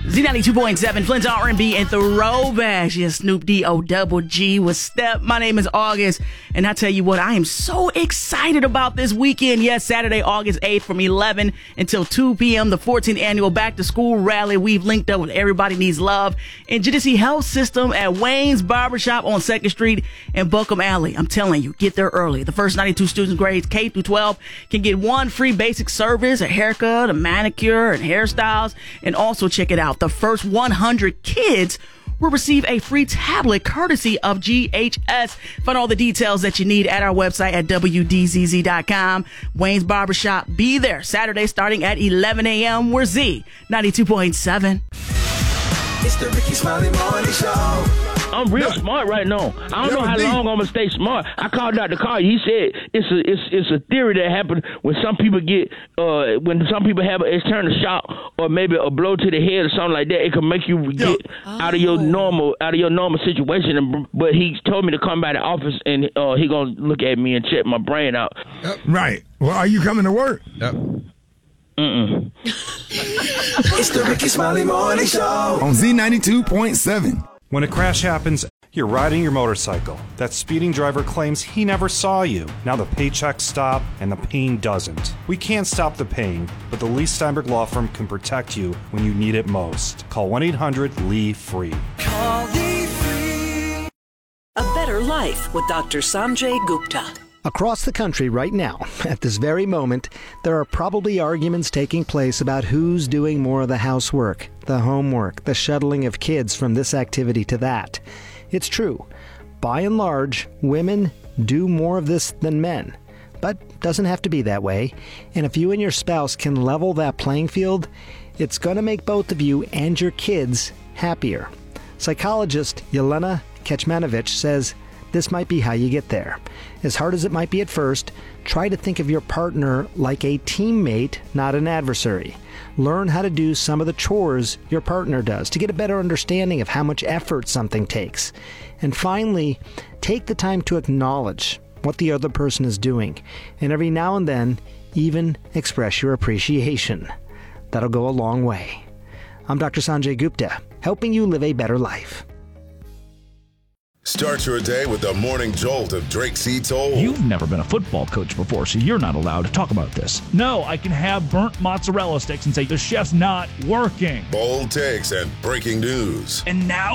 Z92.7, Flint's R&B and Throwbacks. Yes, Snoop D-O-double-G with Step. My name is August, and I tell you what, I am so excited about this weekend. Yes, Saturday, August 8th from 11 until 2 p.m., the 14th annual Back to School Rally. We've linked up with Everybody Needs Love and Genesee Health System at Wayne's Barbershop on 2nd Street and Buckham Alley. I'm telling you, get there early. The first 92 students grades K through 12 can get one free basic service, a haircut, a manicure, and hairstyles, and also check it out. The first 100 kids will receive a free tablet courtesy of GHS. Find all the details that you need at our website at WDZZ.com. Wayne's Barbershop. Be there Saturday starting at 11 a.m. We're Z 92.7. It's the Ricky Smiley Morning Show. I'm real smart right now. I don't know how long I'm gonna stay smart. I called Dr. Carr. He said it's a theory that happens when some people get when some people have an external shock or maybe a blow to the head or something like that. It can make you get out of your normal situation. But he told me to come by the office and he gonna look at me and check my brain out. Right. Well, are you coming to work? Yep. It's the Ricky Smiley Morning Show On Z92.7. When a crash happens, you're riding your motorcycle. That speeding driver claims he never saw you. Now the paychecks stop and the pain doesn't. We can't stop the pain, but the Lee Steinberg Law Firm can protect you when you need it most. Call 1-800-LEE-FREE. Call Lee Free. A Better Life with Dr. Sanjay Gupta. Across the country right now, at this very moment, there are probably arguments taking place about who's doing more of the housework, the homework, the shuttling of kids from this activity to that. It's true. By and large, women do more of this than men. But doesn't have to be that way. And if you and your spouse can level that playing field, it's going to make both of you and your kids happier. Psychologist Yelena Kecmanovic says this might be how you get there. As hard as it might be at first, try to think of your partner like a teammate, not an adversary. Learn how to do some of the chores your partner does to get a better understanding of how much effort something takes. And finally, take the time to acknowledge what the other person is doing. And every now and then, even express your appreciation. That'll go a long way. I'm Dr. Sanjay Gupta, helping you live a better life. Start your day with the morning jolt of Drake C. Toll. You've never been a football coach before, so you're not allowed to talk about this. No, I can have burnt mozzarella sticks and say the chef's not working. Bold takes and breaking news. And now